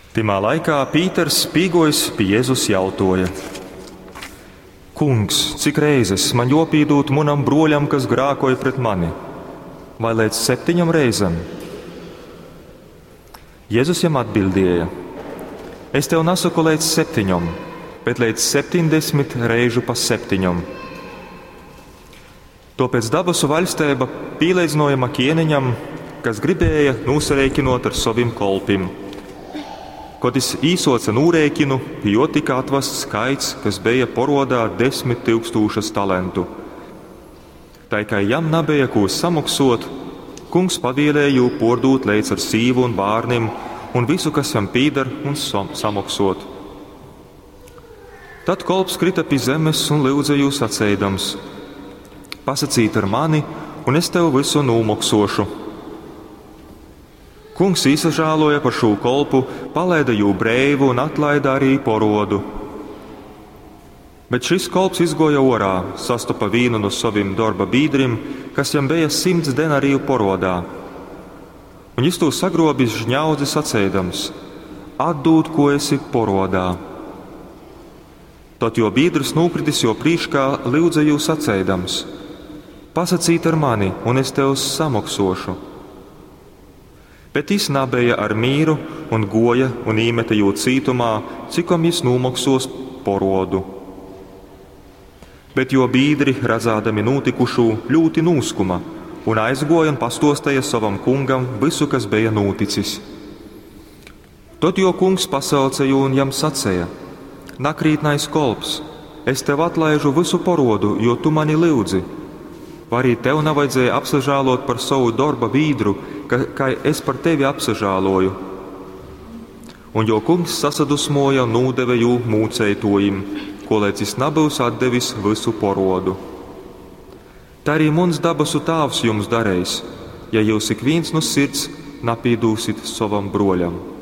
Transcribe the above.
Timā laikā Pīters, spīgojis pie Jēzus, jautoja: Kungs, cik reizes man jopīdūt munam broļam, kas grākoja pret mani? Vai līdz 7 reizēm? Jēzus jam atbildēja: Es tev nesaku līdz 7, bet līdz 70 reižu pa 7. Tāpēc dabasu valstība pīlīdzinojama ķēniņam, kas gribēja nūsareikinot ar saviem kolpim. Kad es īsoca nūreikinu, pie jo tika atvests skaits, kas bija porodā 10 000 talentu. Tā kā jam nebija ko samaksot, kungs pavēlēja jū pordūt līdz ar sīvu un bārnim un visu, kas jam pīdar, un samaksot. Tad kolps krita pie zemes un lūdza jū sacēdams: Pasacīt ar mani, un es tev visu nūmaksošu. Kungs īsažāloja par šo kolpu, palaida jū breivu un atlaida arī porodu. Bet šis kolps izgoja orā, sastopa vīnu no saviem darba bīdrim, kas jam bija 100 denariju porodā. Un viņš to sagrobis žņaudzi sacēdams: Atdūt, ko esi porodā. Tad jo bīdrs nūkritis jo prīškā lūdza jū sacēdams: Pasacīt ar mani, un es tev samaksošu. Bet viņš nabēja ar mīru un goja un īmeta jū cītumā, cikom viņš nūmaksos porodu. Bet jo bīdri, redzādami nūtikušū, ļoti nūskuma un aizgoja un pastostaja savam kungam visu, kas bija nūticis. Tad jo kungs pasauca jū un jam sacēja: Nakrītnais kolps, es tev atlaižu visu porodu, jo tu mani lūdzi. Vai arī tev nevajadzēja apsažālot par savu darba bīdru, kā es par tevi apsažāloju? Un jo kungs sasadusmoja un nūdeva jū mūceitojim, ko līdz es nebūs atdevis visu porodu. Tā arī muns dabasu tāvs jums darējis, ja jūs ik viens no sirds napīdūsit savam broļam.